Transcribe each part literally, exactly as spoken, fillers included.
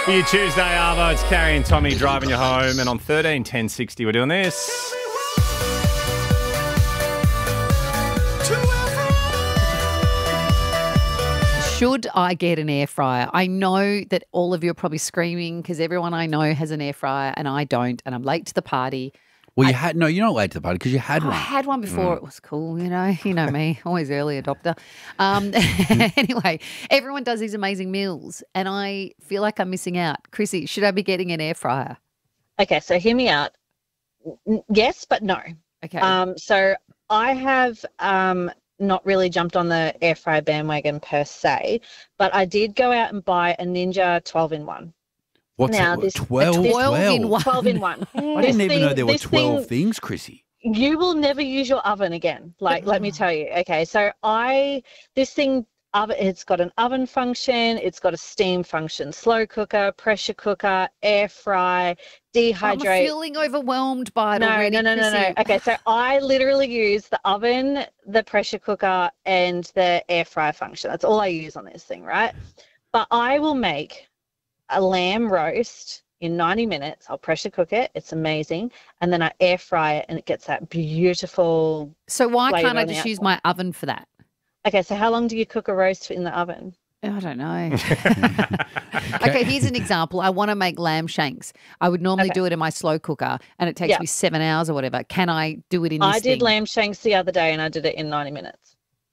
For your Tuesday, Arvo, it's Carrie and Tommy driving you home. And on thirteen ten sixty, we're doing this. Should I get an air fryer? I know that all of you are probably screaming because everyone I know has an air fryer and I don't, and I'm late to the party. Well, you I, had no, you're not late to the party because you had I one. I had one before. Mm. It was cool, you know. You know me, always early adopter. Um, anyway, everyone does these amazing meals, and I feel like I'm missing out. Chrissy, should I be getting an air fryer? Okay, so hear me out. N- Yes, but no. Okay. Um, so I have um, not really jumped on the air fryer bandwagon per se, but I did go out and buy a Ninja twelve in one. What's now, it? this- twelve? a twelve in one. twelve in one. I didn't even know there were twelve things, Chrissy. You will never use your oven again. Like, let me tell you. Okay, so I, this thing, oven, it's got an oven function, it's got a steam function, slow cooker, pressure cooker, air fry, dehydrate. I'm feeling overwhelmed by it No, already, no, no, no, no. Chrissy. Okay, so I literally use the oven, the pressure cooker, and the air fryer function. That's all I use on this thing, right? But I will make a lamb roast in ninety minutes. I'll pressure cook it. It's amazing. And then I air fry it and it gets that beautiful. So why flavour can't I on the just use outside. my oven for that? Okay, so how long do you cook a roast in the oven? I don't know. Okay, here's an example. I want to make lamb shanks. I would normally Okay. do it in my slow cooker and it takes Yeah. me seven hours or whatever. Can I do it in this I did thing? lamb shanks the other day and I did it in ninety minutes.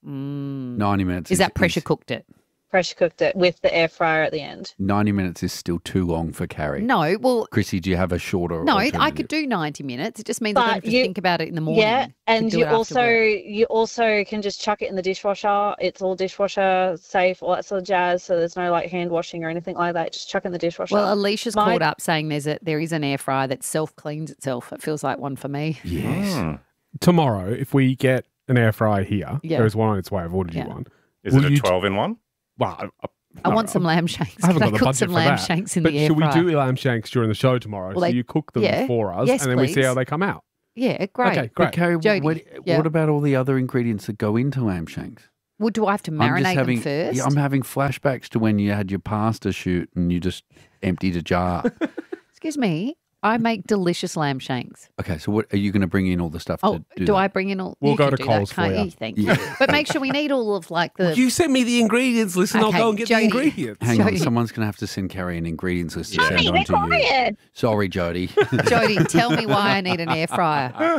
Mm. ninety minutes. Is that pressure cooked it? Pressure cooked it with the air fryer at the end. ninety minutes is still too long for Carrie. No, well, Chrissy, do you have a shorter no, I alternative? could do ninety minutes. It just means I don't But have to you- think about it in the morning. Yeah, to and do you it after also work. you also can just chuck it in the dishwasher. It's all dishwasher safe, all that sort of jazz. So there's no like hand washing or anything like that. Just chuck it in the dishwasher. Well, Alicia's My- called up saying there's a there is an air fryer that self cleans itself. It feels like one for me. Yes. Mm. Tomorrow, if we get an air fryer here, Yeah. there is one on its way. I've ordered Yeah. you one. Is Will it a you- twelve in one? Well, I, I, I no, want some lamb shanks. I haven't Can got the cook budget some for lamb that. shanks in but the air should we fryer? do lamb shanks during the show tomorrow? Well, so they- you cook them yeah. for us, Yes, and then we see please. how they come out. Yeah, great. Okay, But great. Carrie, Jody, what, yeah. what about all the other ingredients that go into lamb shanks? Well, do I have to I'm marinate just having, them first? Yeah, I'm having flashbacks to when you had your pasta shoot and you just emptied a jar. Excuse me. I make delicious lamb shanks. Okay, so what are you going to bring in all the stuff Oh, to do do that? I bring in all? We'll you go can to do that, Coles for can't you. Thank Yeah. you. But make sure we need all of like the. You send me the ingredients list, and Okay, I'll go and get Jody. the ingredients. Hang on, Jody. someone's going to have to send Carrie an ingredients list to Yeah. send Hey, on they're to you. quiet. Sorry, Jody. Jody, tell me why I need an air fryer.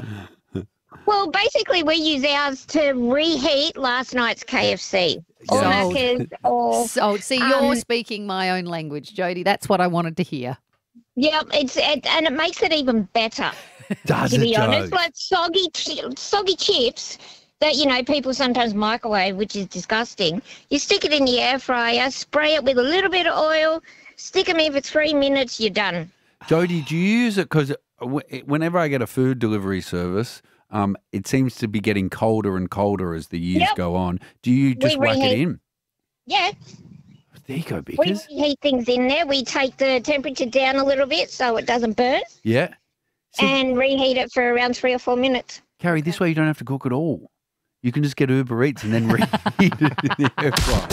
Well, basically, we use ours to reheat last night's K F C. Or Sold. Macca's or So, see, you're Um, speaking my own language, Jody. That's what I wanted to hear. yeah, it's it, and it makes it even better. Does To it, be honest, Joe? like soggy chi- soggy chips that you know people sometimes microwave, which is disgusting. You stick it in the air fryer, spray it with a little bit of oil, stick them in for three minutes. You're done. Jody, do you use it? Because whenever I get a food delivery service, um, it seems to be getting colder and colder as the years Yep. go on. Do you just We whack it reheat- in? Yeah, There you go, we Bickers. reheat things in there. We take the temperature down a little bit so it doesn't burn, Yeah. See, and reheat it for around three or four minutes. Carrie, this way you don't have to cook at all. You can just get Uber Eats and then reheat it in the air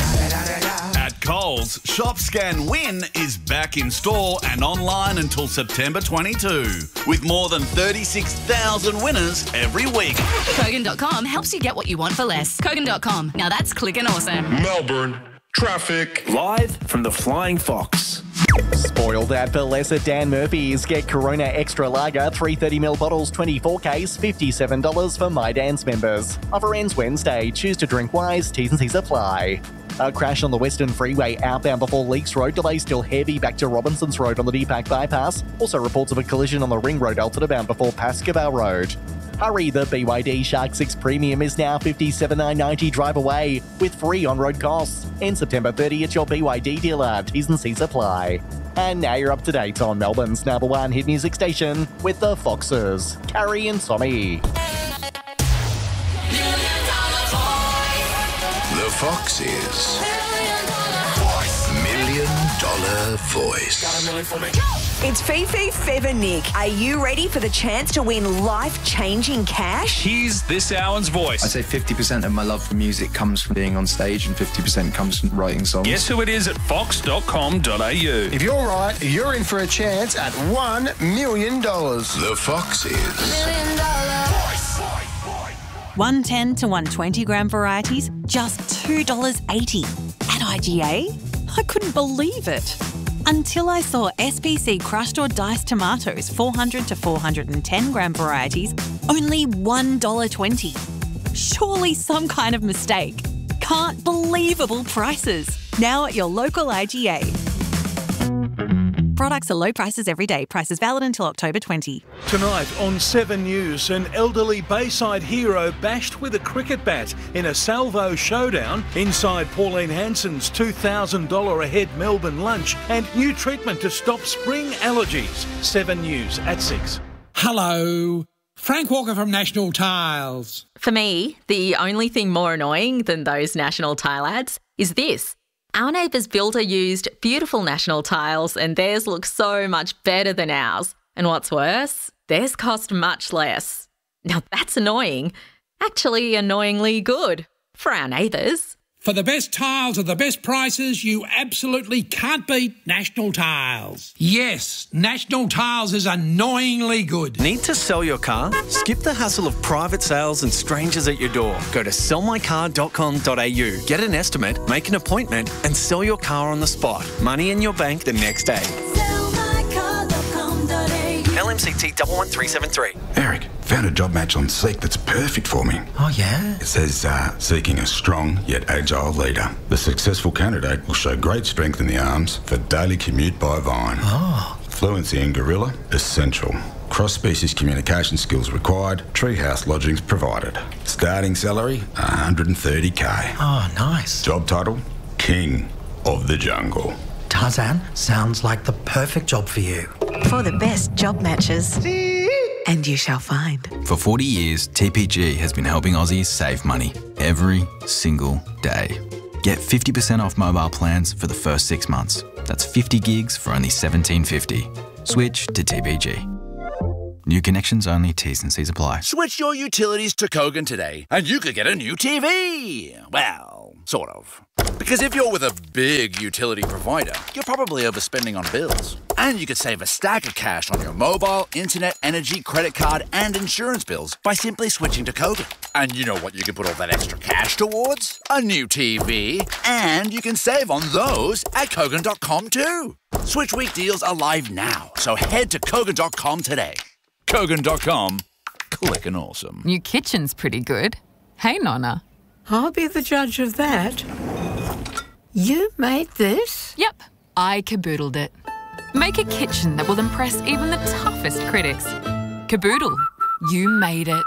fryer. At Coles, Shop Scan Win is back in store and online until September twenty-second, with more than thirty-six thousand winners every week. Kogan dot com helps you get what you want for less. Kogan dot com. Now that's clicking awesome. Melbourne traffic. Live from the Flying Fox. Spoiled out for less at Dan Murphy's. Get Corona Extra Lager, three thirty milliliter bottles, twenty-four case, fifty-seven dollars for My Dan's members. Offer ends Wednesday. Choose to drink wise. T's and C's apply. A crash on the Western Freeway outbound before Leaks Road. Delay still heavy back to Robinsons Road on the D PAC bypass. Also reports of a collision on the Ring Road Alton bound before Pascoe Road. Hurry, the B Y D Shark six Premium is now fifty-seven thousand nine hundred ninety drive away with free on-road costs. End September thirtieth at your B Y D dealer. T's and C's apply. And now you're up to date on Melbourne's number one hit music station with the Foxes, Carrie and Tommy. The Foxes. Million dollar voice. It's Fifi, Fev and Nick. Are you ready for the chance to win life-changing cash? Here's this hour's voice. I'd say fifty percent of my love for music comes from being on stage and fifty percent comes from writing songs. Guess who it is at fox dot com dot a u. If you're right, you're in for a chance at one million dollars. The Fox is... one ten to one twenty gram varieties, just two dollars eighty. At I G A, I couldn't believe it. Until I saw S P C crushed or diced tomatoes, four hundred to four hundred ten gram varieties, only one dollar twenty. Surely some kind of mistake. Can't believable prices. Now at your local I G A. Products are low prices every day. Prices valid until October twentieth. Tonight on Seven News, an elderly Bayside hero bashed with a cricket bat in a salvo showdown inside Pauline Hanson's two thousand dollars a head Melbourne lunch, and new treatment to stop spring allergies. Seven News at six. Hello. Frank Walker from National Tiles. For me, the only thing more annoying than those National Tile ads is this. Our neighbour's builder used beautiful National Tiles and theirs looks so much better than ours. And what's worse, theirs cost much less. Now that's annoying. Actually annoyingly good for our neighbours. For the best tiles at the best prices, you absolutely can't beat National Tiles. Yes, National Tiles is annoyingly good. Need to sell your car? Skip the hassle of private sales and strangers at your door. Go to sell my car dot com dot a u. Get an estimate, make an appointment and sell your car on the spot. Money in your bank the next day. L M C T one one three seven three. Eric, found a job match on Seek that's perfect for me. Oh, yeah? It says, uh, seeking a strong yet agile leader. The successful candidate will show great strength in the arms for daily commute by Vine. Oh. Fluency in Gorilla, essential. Cross-species communication skills required. Treehouse lodgings provided. Starting salary, one hundred thirty K. Oh, nice. Job title, King of the Jungle. Tarzan, sounds like the perfect job for you. For the best job matches. And you shall find. For forty years, T P G has been helping Aussies save money every single day. Get fifty percent off mobile plans for the first six months. That's fifty gigs for only seventeen fifty. Switch to T P G. New connections only, T's and C's apply. Switch your utilities to Kogan today and you could get a new T V. Well, sort of. Because if you're with a big utility provider, you're probably overspending on bills. And you could save a stack of cash on your mobile, internet, energy, credit card and insurance bills by simply switching to Kogan. And you know what you can put all that extra cash towards? A new T V. And you can save on those at Kogan dot com too. Switch week deals are live now, so head to Kogan dot com today. Kogan dot com. Click and awesome. New kitchen's pretty good. Hey, Nonna. I'll be the judge of that. You made this? Yep, I caboodled it. Make a kitchen that will impress even the toughest critics. Caboodle, you made it.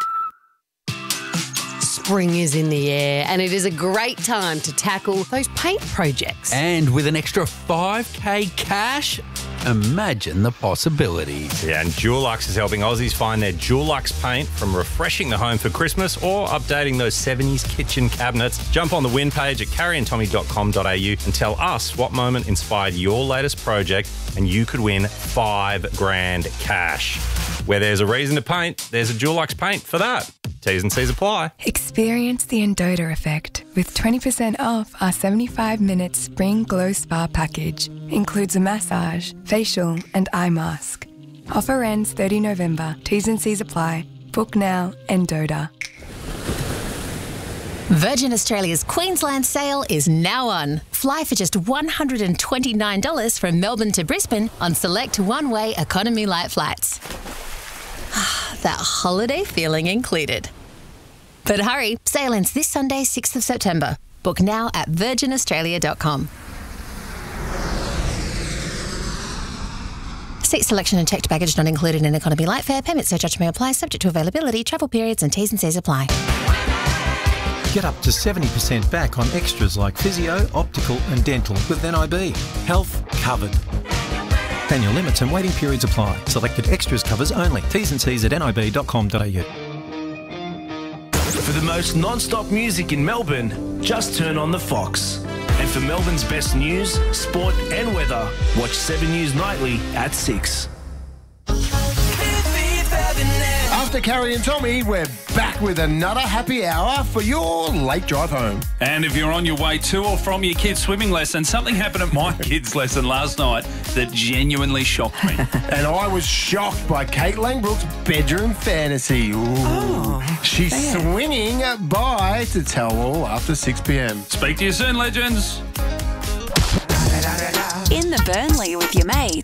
Spring is in the air and it is a great time to tackle those paint projects. And with an extra five K cash, imagine the possibilities. Yeah, and Dulux is helping Aussies find their Dulux paint, from refreshing the home for Christmas or updating those seventies kitchen cabinets. Jump on the win page at carrie and tommy dot com dot a u and tell us what moment inspired your latest project and you could win five grand cash. Where there's a reason to paint, there's a Dulux paint for that. T's and C's apply. Experience the Endota effect with twenty percent off our seventy-five minute Spring Glow Spa package. Includes a massage, facial and eye mask. Offer ends thirtieth of November. T's and C's apply. Book now, Endota. Virgin Australia's Queensland sale is now on. Fly for just one hundred twenty-nine dollars from Melbourne to Brisbane on select one-way economy light flights. That holiday feeling included. But hurry, sale ends this Sunday, sixth of September. Book now at virgin australia dot com. Seat selection and checked baggage not included in economy light fare. Payment surcharge may apply, subject to availability, travel periods and T's and C's apply. Get up to seventy percent back on extras like physio, optical and dental with N I B. Health covered. Annual limits and waiting periods apply. Selected extras covers only. T's and C's at n i b dot com dot a u. For the most non-stop music in Melbourne, just turn on the Fox. And for Melbourne's best news, sport and weather, watch seven News Nightly at six. After Carrie and Tommy, we're back with another happy hour for your late drive home. And if you're on your way to or from your kid's swimming lesson, something happened at my kid's lesson last night that genuinely shocked me. And I was shocked by Kate Langbrook's bedroom fantasy. Ooh. Oh, She's fair. swinging by to tell all after six p.m. Speak to you soon, legends. In the Burnley with your mates.